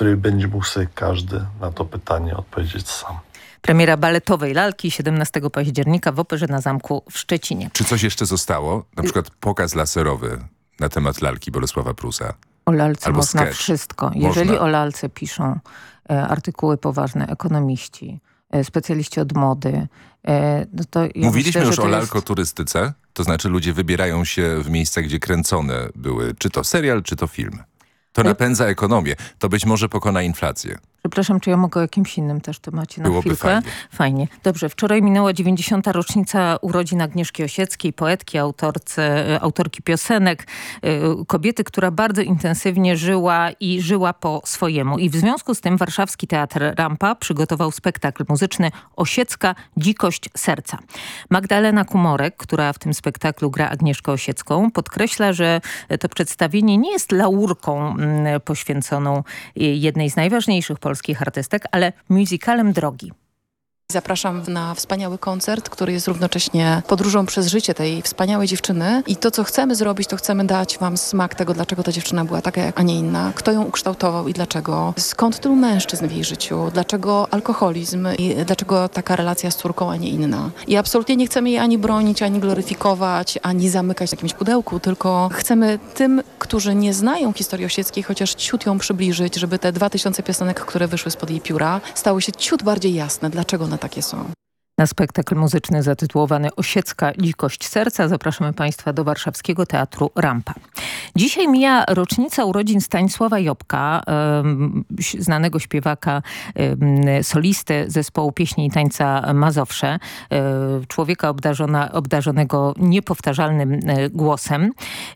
której będzie mógł sobie każdy na to pytanie odpowiedzieć sam. Premiera baletowej lalki 17 października w Operze na Zamku w Szczecinie. Czy coś jeszcze zostało? Na przykład pokaz laserowy na temat lalki Bolesława Prusa. O lalce Albo można sketch. wszystko. Jeżeli Można. o lalce piszą artykuły poważne ekonomiści, specjaliści od mody, no to ja Mówiliśmy myślę, już że o to lalkoturystyce, to znaczy ludzie wybierają się w miejsca, gdzie kręcone były, czy to serial, czy to film. To napędza ekonomię. To być może pokona inflację. Przepraszam, czy ja mogę o jakimś innym też temacie na Byłoby chwilkę? fajnie. Dobrze, wczoraj minęła 90. rocznica urodzin Agnieszki Osieckiej, poetki, autorki piosenek, kobiety, która bardzo intensywnie żyła po swojemu. I w związku z tym Warszawski Teatr Rampa przygotował spektakl muzyczny Osiecka dzikość serca. Magdalena Kumorek, która w tym spektaklu gra Agnieszkę Osiecką, podkreśla, że to przedstawienie nie jest laurką poświęconą jednej z najważniejszych polskich artystek, ale musicalem drogi. Zapraszam na wspaniały koncert, który jest równocześnie podróżą przez życie tej wspaniałej dziewczyny i to, co chcemy zrobić, to chcemy dać wam smak tego, dlaczego ta dziewczyna była taka, a nie inna, kto ją ukształtował i dlaczego, skąd tylu mężczyzn w jej życiu, dlaczego alkoholizm i dlaczego taka relacja z córką, a nie inna. I absolutnie nie chcemy jej ani bronić, ani gloryfikować, ani zamykać w jakimś pudełku, tylko chcemy tym, którzy nie znają historii Osieckiej, chociaż ciut ją przybliżyć, żeby te 2000 piosenek, które wyszły spod jej pióra, stały się ciut bardziej jasne, dlaczego one takie są. Na spektakl muzyczny zatytułowany Osiecka dzikość serca zapraszamy Państwa do Warszawskiego Teatru Rampa. Dzisiaj mija rocznica urodzin Stanisława Jobka, znanego śpiewaka, solisty zespołu pieśni i tańca Mazowsze, człowieka obdarzonego niepowtarzalnym głosem.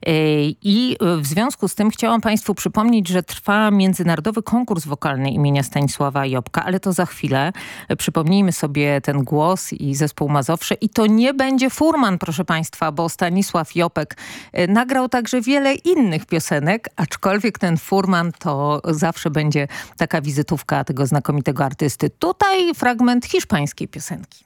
I w związku z tym chciałam Państwu przypomnieć, że trwa międzynarodowy konkurs wokalny imienia Stanisława Jobka, ale to za chwilę. Przypomnijmy sobie ten głos i zespół Mazowsze. I to nie będzie furman, proszę Państwa, bo Stanisław Jobek nagrał także wiele innych piosenek, aczkolwiek ten furman to zawsze będzie taka wizytówka tego znakomitego artysty. Tutaj fragment hiszpańskiej piosenki.